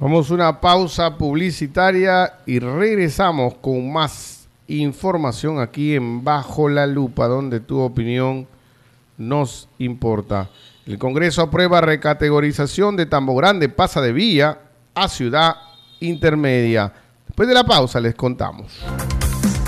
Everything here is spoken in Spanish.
Vamos a una pausa publicitaria y regresamos con más información aquí en Bajo la Lupa, donde tu opinión nos importa. El Congreso aprueba recategorización de Tambo Grande, pasa de vía a ciudad intermedia. Después de la pausa les contamos.